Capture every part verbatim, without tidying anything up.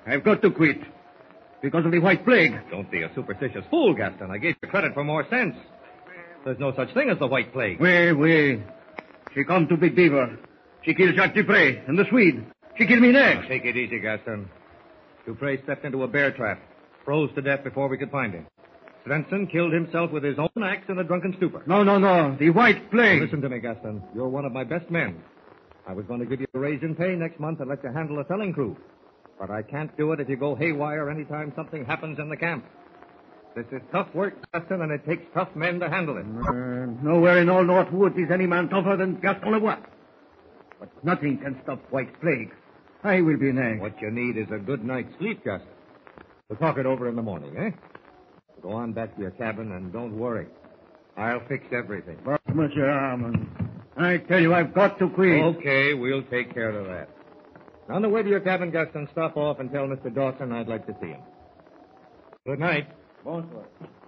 I've got to quit. Because of the white plague. Don't be a superstitious fool, Gaston. I gave you credit for more sense. There's no such thing as the white plague. Wait, wait. She come to Big Beaver. She killed Jacques Dupre and the Swede. She killed me next. Now, take it easy, Gaston. Dupre stepped into a bear trap, froze to death before we could find him. Svensson killed himself with his own axe in a drunken stupor. No, no, no. The white plague. Listen to me, Gaston. You're one of my best men. I was going to give you a raise in pay next month and let you handle a felling crew. But I can't do it if you go haywire anytime something happens in the camp. This is tough work, Gaston, and it takes tough men to handle it. Uh, nowhere in all North Woods is any man tougher than Gaston Lebois. But nothing can stop white plague. I will be next. What you need is a good night's sleep, Gaston. We'll talk it over in the morning, eh? Go on back to your cabin and don't worry. I'll fix everything. But, Monsieur Harmon, I tell you, I've got to quit. Okay, we'll take care of that. On the way to your cabin, Gaston, stop off and tell Mister Dawson I'd like to see him. Good night. Bonsoir.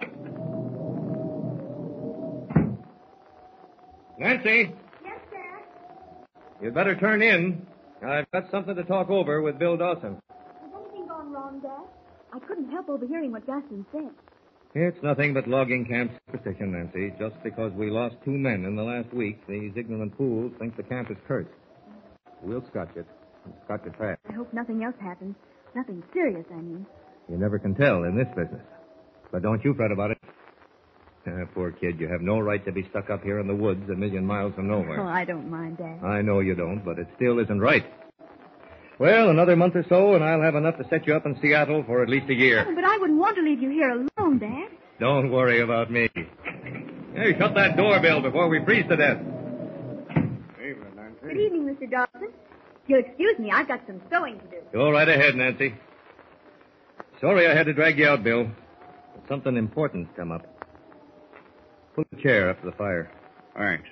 Nancy. Yes, Dad? You'd better turn in. I've got something to talk over with Bill Dawson. Has anything gone wrong, Dad? I couldn't help overhearing what Gaston said. It's nothing but logging camp superstition, Nancy. Just because we lost two men in the last week, these ignorant fools think the camp is cursed. We'll scotch it. And scotch it fast. I hope nothing else happens. Nothing serious, I mean. You never can tell in this business. But don't you fret about it. Uh, poor kid, you have no right to be stuck up here in the woods a million miles from nowhere. Oh, I don't mind, Dad. I know you don't, but it still isn't right. Well, another month or so, and I'll have enough to set you up in Seattle for at least a year. Oh, but I wouldn't want to leave you here alone, Dad. Don't worry about me. Hey, shut that door, Bill, before we freeze to death. Evening, Nancy. Good evening, Mister Dawson. You'll excuse me, I've got some sewing to do. Go right ahead, Nancy. Sorry I had to drag you out, Bill. But something important's come up. Pull the chair up to the fire. Thanks.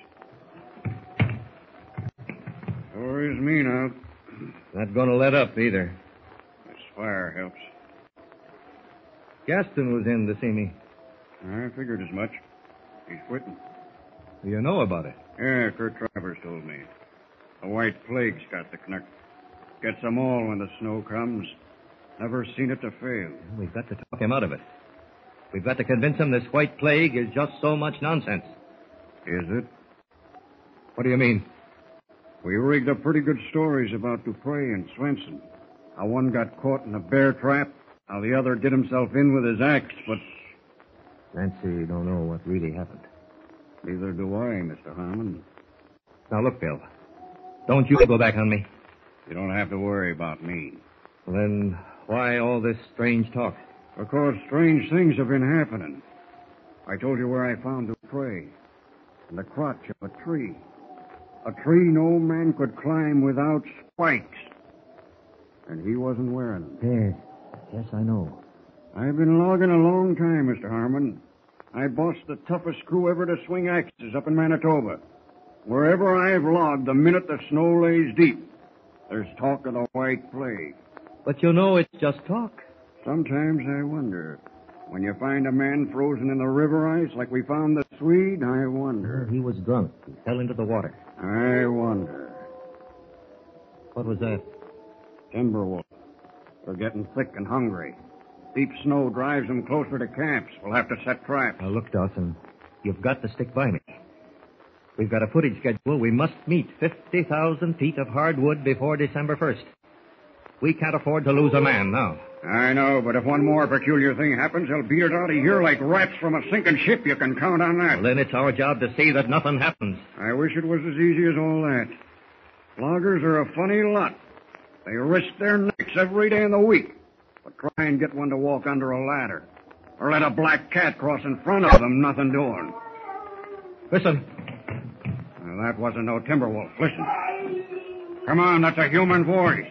Sure is mean out. Not going to let up, either. This fire helps. Gaston was in to see me. I figured as much. He's quitting. You know about it. Yeah, Kurt Travers told me. The white plague's got the knuck. Gets them all when the snow comes. Never seen it to fail. We've got to talk him out of it. We've got to convince him this white plague is just so much nonsense. Is it? What do you mean? We rigged up pretty good stories about Dupre and Svensson. How one got caught in a bear trap, how the other did himself in with his axe, but... Nancy don't know what really happened. Neither do I, Mister Harmon. Now, look, Bill. Don't you go back on me. You don't have to worry about me. Then why all this strange talk? Because strange things have been happening. I told you where I found Dupre. In the crotch of a tree. A tree no man could climb without spikes. And he wasn't wearing them. Yes. Yes, I know. I've been logging a long time, Mister Harmon. I bossed the toughest crew ever to swing axes up in Manitoba. Wherever I've logged, the minute the snow lays deep, there's talk of the white plague. But you know it's just talk. Sometimes I wonder. When you find a man frozen in the river ice like we found the Swede, I wonder. He was drunk. He fell into the water. I wonder. What was that? Timberwolf. They're getting thick and hungry. Deep snow drives them closer to camps. We'll have to set traps. Now, look, Dawson, you've got to stick by me. We've got a footage schedule. We must meet fifty thousand feet of hardwood before December first. We can't afford to lose a man now. I know, but if one more peculiar thing happens, they'll beat it out of here like rats from a sinking ship. You can count on that. Well, then it's our job to see that nothing happens. I wish it was as easy as all that. Loggers are a funny lot. They risk their necks every day in the week. But try and get one to walk under a ladder. Or let a black cat cross in front of them, nothing doing. Listen. Well, that wasn't no Timberwolf. Listen. Come on, that's a human voice.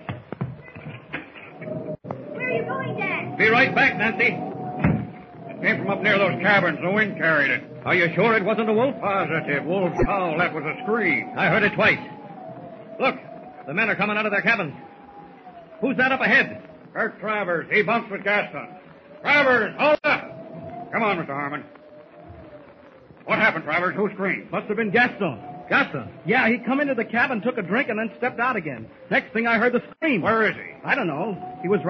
Where are you going, Dad? Be right back, Nancy. It came from up near those cabins. The wind carried it. Are you sure it wasn't a wolf? Positive. Wolf's howl. That was a scream. I heard it twice. Look, the men are coming out of their cabins. Who's that up ahead? Kurt Travers. He bumps with Gaston. Travers, hold up. Come on, Mister Harmon. What happened, Travers? Who screamed? Must have been Gaston. Gaston. Yeah, he come into the cabin, took a drink, and then stepped out again. Next thing I heard the scream. Where is he? I don't know. He was